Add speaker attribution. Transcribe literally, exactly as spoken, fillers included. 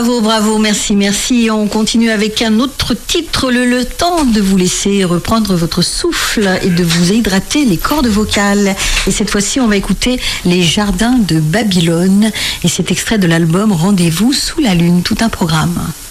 Speaker 1: Bravo, bravo, merci, merci. On continue avec un autre titre, le, le temps de vous laisser reprendre votre souffle et de vous hydrater les cordes vocales. Et cette fois-ci, on va écouter Les Jardins de Babylone. Et cet extrait de l'album Rendez-vous sous la lune, tout un programme.